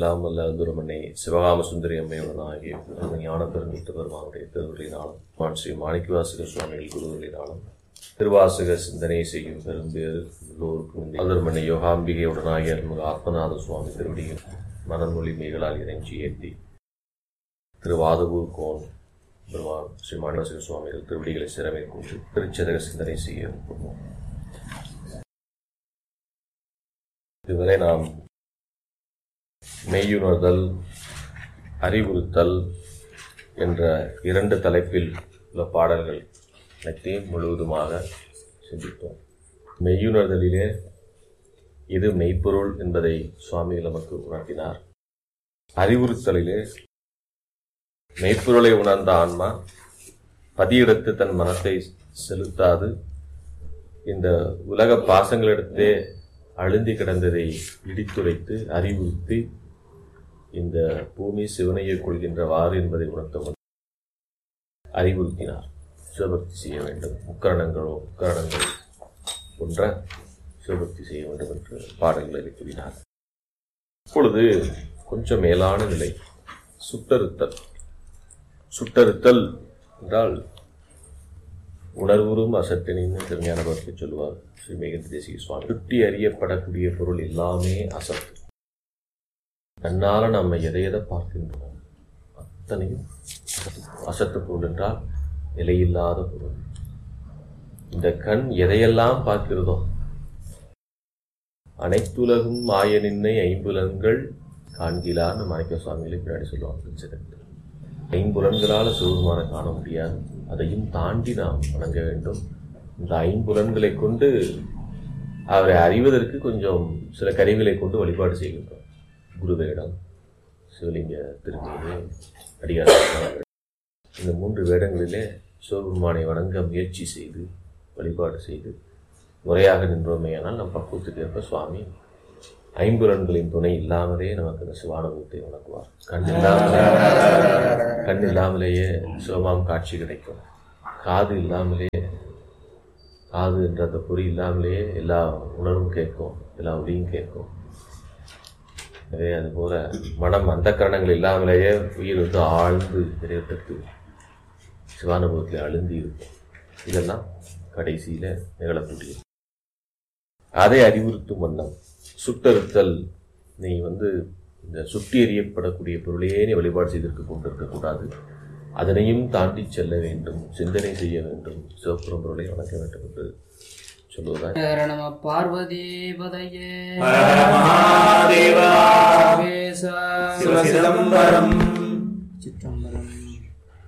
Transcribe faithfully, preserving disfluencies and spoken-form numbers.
எல்லாம் வல்ல அந்துரமனை சிவகாம சுந்தரி அம்மையுடன் ஆகிய ஞான பெருமித்த பெருமானுடைய திருவருளினாலும் மான் ஸ்ரீ மாணிக்கவாசக சுவாமிகள் குருவருளினாலும் திருவாசக சிந்தனை செய்யும் பெரும்பேறு எல்லோருக்கும் அந்துரமனை யோகாம்பிகையுடனாகிய அருள்மிகு ஆத்மநாத சுவாமி திருவடியும் மனமொழி மேகலால் இறைஞ்சி ஏற்றி திருவாதவூர் கோன் பெருமான் ஸ்ரீ மாணிக்கவாசக சுவாமிகள் திருவடிகளை சிறமை கொண்டு திருச்சதக சிந்தனை செய்ய விரும்புவோம். இதுவரை நாம் மெய்யுணர்தல், அறிவுறுத்தல் என்ற இரண்டு தலைப்பில் உள்ள பாடல்கள் அனைத்தையும் முழுவதுமாக சிந்தித்தோம். மெய்யுணர்தலிலே இது மெய்ப்பொருள் என்பதை சுவாமிகள் நமக்கு உணர்த்தினார். அறிவுறுத்தலிலே மெய்ப்பொருளை உணர்ந்த ஆன்மா பதியிடத்து தன் மனத்தை செலுத்தாது இந்த உலக பாசங்களிடத்தே அழுந்தி கிடந்ததை இடித்துரைத்து அறிவுறுத்தி இந்த பூமி சிவனையை கொள்கின்றவாறு என்பதை உணர்த்தவும் அறிவுறுத்தினார். சிவபக்தி செய்ய வேண்டும், முக்கரணங்களோ முக்கரணங்கள் போன்ற சிவபக்தி செய்ய வேண்டும் என்று பாடல்களை கூறினார். இப்பொழுது கொஞ்சம் மேலான நிலை சுட்டறுத்தல். சுட்டறுத்தல் என்றால் உணர்வுறும் அசட்டினின்னு திருஞான பக்தி சொல்லுவார் ஸ்ரீ மேகந்தி தேசிக சுவாமி. சுட்டி அறியப்படக்கூடிய பொருள் எல்லாமே அசத்து. கண்ணால நம்ம எதை எதை பார்க்கின்றோம் அத்தனையும் அசத்து பொருள் என்றால் நிலையில்லாத பொருள். இந்த கண் எதையெல்லாம் பார்க்கிறதோ அனைத்துலகும் மாய நின்னை ஐம்புலன்கள் காண்கிலான்னு மாணிக்க சுவாமிகளை பின்னாடி சொல்லுவாங்க. ஐம்புலன்களால் சிவபெருமானை காண முடியாது, அதையும் தாண்டி நாம் வணங்க வேண்டும். இந்த ஐம்புலன்களை கொண்டு அவரை அறிவதற்கு கொஞ்சம் சில கருவிகளை கொண்டு வழிபாடு செய்கின்றோம். குருவேடம், சிவலிங்க திருமேனி, அடியார், இந்த மூன்று வேடங்களிலே சிவபெருமானை வணங்க முயற்சி செய்து வழிபாடு செய்து முறையாக நின்றோமேயானால் நம் பக்குவத்துக்கு ஏற்ப சுவாமி ஐம்புலன்களின் துணை இல்லாமலே நமக்கு அந்த சிவானுபவத்தை வணங்குவார். கண் இல்லாமலே கண் இல்லாமலேயே சிவமாம் காட்சி கிடைக்கும். காது இல்லாமலே காது என்ற அந்த பொறி இல்லாமலேயே எல்லா உணர்வும் கேட்கும், எல்லா ஒளியும் கேட்கும். எனவே அதுபோல மனம் அந்த கரணங்கள் இல்லாமலேயே உயிர் வந்து ஆழ்ந்து நிறைவேற்று சிவானுபவத்தில் அழுந்தி இருக்கும். இதெல்லாம் கடைசியில் நிகழக்கூடியது. அதை அறிவுறுத்தும் வண்ணம் சுட்டறுத்தல். நீ வந்து இந்த சுட்டி எறியப்படக்கூடிய பொருளையே நீ வழிபாடு செய்திருக்க கொண்டிருக்கக்கூடாது, அதனையும் தாண்டி செல்ல வேண்டும், சிந்தனை செய்ய வேண்டும், சிவப்புறம் பொருளை வணங்க வேண்டும் என்று சொல்லுவதால் பார்வதி